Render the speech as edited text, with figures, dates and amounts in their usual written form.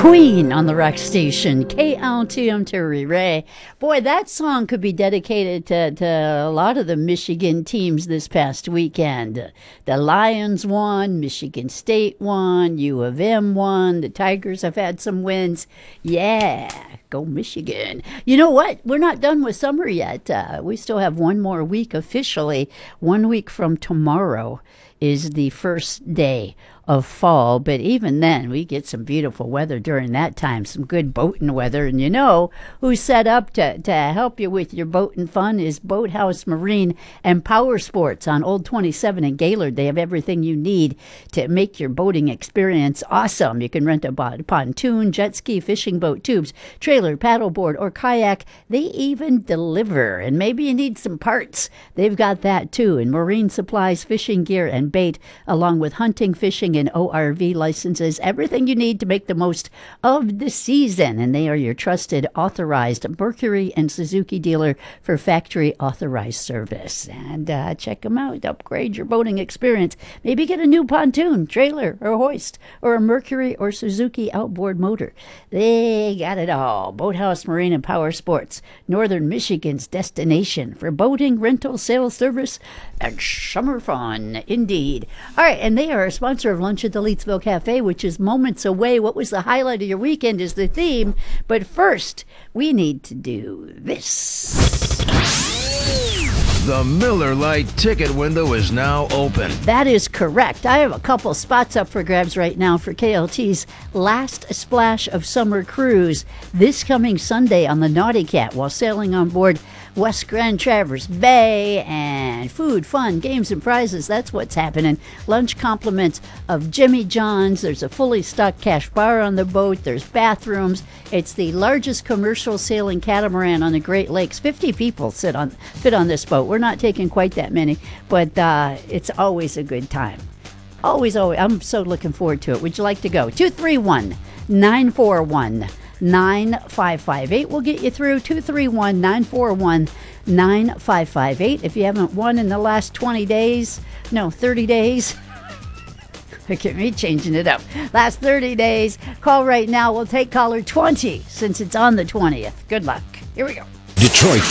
Queen on the rock station, KLTM Terry Ray. Boy, that song could be dedicated to a lot of the Michigan teams this past weekend. The Lions won, Michigan State won, U of M won, the Tigers have had some wins. Yeah, go Michigan. You know what? We're not done with summer yet. We still have one more week officially. 1 week from tomorrow is the first day of fall, but even then we get some beautiful weather during that time, some good boating weather. And you know who's set up to help you with your boating fun is Boathouse Marine and Power Sports on Old 27 in Gaylord. They have everything you need to make your boating experience awesome. You can rent a pontoon, jet ski, fishing boat, tubes, trailer, paddleboard, or kayak. They even deliver, and maybe you need some parts. They've got that too, and marine supplies, fishing gear, and bait, along with hunting, fishing, and ORV licenses, everything you need to make the most of the season. And they are your trusted, authorized Mercury and Suzuki dealer for factory authorized service. And check them out. Upgrade your boating experience. Maybe get a new pontoon, trailer, or hoist, or a Mercury or Suzuki outboard motor. They got it all. Boathouse Marine and Power Sports, Northern Michigan's destination for boating, rental, sales, service, and summer fun. Indeed. All right, and they are a sponsor of Lunch at the Leetsville Cafe, which is moments away. What was the highlight of your weekend is the theme. But first, we need to do this. The Miller Lite ticket window is now open. That is correct. I have a couple spots up for grabs right now for KLT's Last Splash of Summer Cruise this coming Sunday on the Naughty Cat while sailing on board West Grand Traverse Bay. And food, fun, games, and prizes. That's what's happening. Lunch compliments of Jimmy John's. There's a fully stocked cash bar on the boat. There's bathrooms. It's the largest commercial sailing catamaran on the Great Lakes. 50 people fit on this boat. We're not taking quite that many, but it's always a good time. Always. I'm so looking forward to it. Would you like to go? 231-941-9558. We'll get you through. 231-941-9558. If you haven't won in the last 30 days. Look at me changing it up. Last 30 days. Call right now. We'll take caller 20 since it's on the 20th. Good luck. Here we go. Detroit